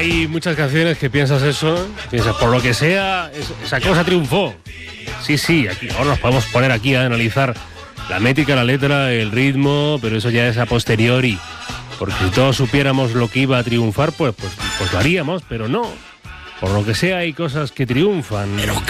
Hay muchas canciones que piensas eso, piensas por lo que sea, esa cosa triunfó. Sí, aquí ahora nos podemos poner aquí a analizar la métrica, la letra, el ritmo, pero eso ya es a posteriori. Porque si todos supiéramos lo que iba a triunfar, pues lo haríamos, pero no. Por lo que sea hay cosas que triunfan. Pero